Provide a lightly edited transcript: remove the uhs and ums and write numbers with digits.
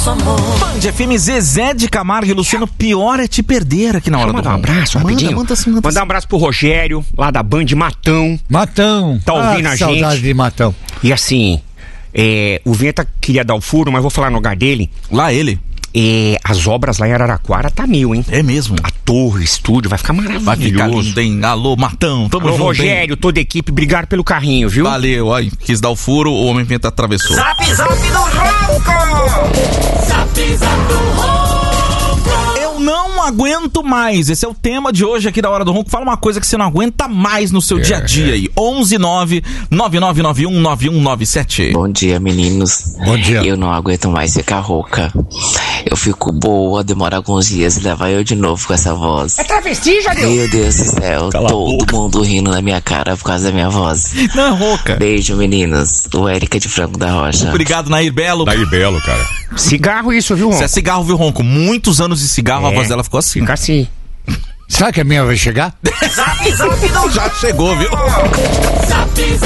Band FM, Zezé de Camargo e Luciano, pior é te perder aqui na hora do mandar um abraço rapidinho. Mandar um abraço pro Rogério, lá da Band Matão. Tá ouvindo a gente. Saudade de Matão. E assim, o Venta queria dar o furo, mas vou falar no lugar dele. Lá ele. As obras lá em Araraquara tá mil, hein? É mesmo. A torre, estúdio, vai ficar maravilhoso. Vai ficar lindo, hein? Alô, Matão, tamo junto, Rogério, toda a equipe, obrigado pelo carrinho, viu? Valeu, ó, quis dar o furo, o Homem Venta atravessou. Zap, zap do Ronco! Zap, zap do Ronco! Eu não aguento mais, esse é o tema de hoje aqui da Hora do Ronco. Fala uma coisa que você não aguenta mais no seu dia a dia aí. 119-9991-9197. Bom dia, meninos. Bom dia. Eu não aguento mais ficar rouca. Eu fico boa, demora alguns dias e leva eu de novo com essa voz. É travesti, Jadeu? Meu Deus do céu, todo mundo rindo na minha cara por causa da minha voz. Não é rouca. Beijo, meninos. O Érica de Franco da Rocha. Obrigado, Nair Belo. Nair Belo, cara. Cigarro isso, viu, Ronco? Isso é cigarro, viu, Ronco? Muitos anos de cigarro, a voz dela ficou assim. Fica assim. Será que a minha vai chegar? Zap, zap do Já chegou, viu? Zap,